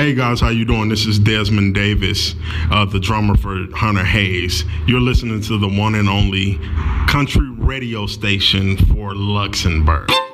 Hey guys, how you doing? This is Desmond Davis, the drummer for Hunter Hayes. You're listening to the one and only country radio station for Luxembourg.